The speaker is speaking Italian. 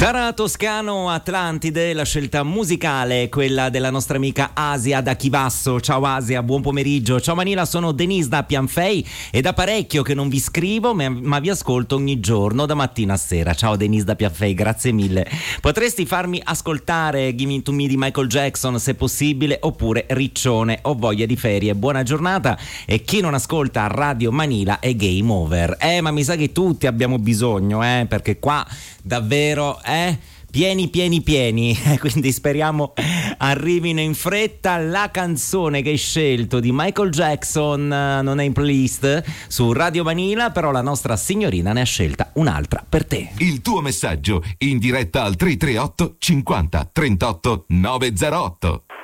Cara Toscano Atlantide, la scelta musicale è quella della nostra amica Asia da Chivasso. Ciao Asia, buon pomeriggio. Ciao Manila, sono Denise da Pianfei e da parecchio che non vi scrivo ma vi ascolto ogni giorno da mattina a sera. Ciao Denise da Pianfei, grazie mille. Potresti farmi ascoltare Give Me To Me di Michael Jackson se possibile, oppure Riccione, ho voglia di ferie. Buona giornata, e chi non ascolta Radio Manila è game over. Ma mi sa che tutti abbiamo bisogno, perché qua davvero pieni, quindi speriamo arrivino in fretta. La canzone che hai scelto di Michael Jackson non è in playlist su Radio Manila, però la nostra signorina ne ha scelta un'altra per te. Il tuo messaggio in diretta al 338 50 38 908.